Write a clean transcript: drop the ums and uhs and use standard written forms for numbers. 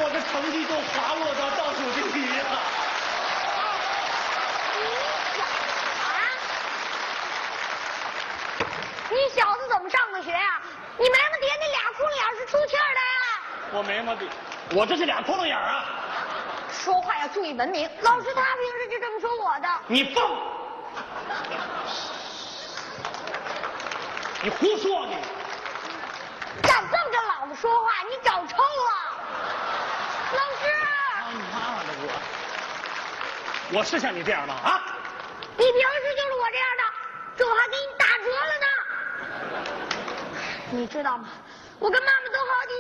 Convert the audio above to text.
我的成绩都滑落到倒数第一了。 你小子怎么上的学啊？你眉毛底下那俩窟窿眼是出气儿的呀？ 我眉毛的，我这是俩窟窿眼啊！ 说话要注意文明。老师他平时就这么说我的。 你放！你胡说你！ 敢这么跟老子说话，你找抽啊！老师！ 你妈的我是像你这样吗？啊！ 你平时就是我这样的，这我还给你打折了呢。你知道吗？我跟妈妈都好几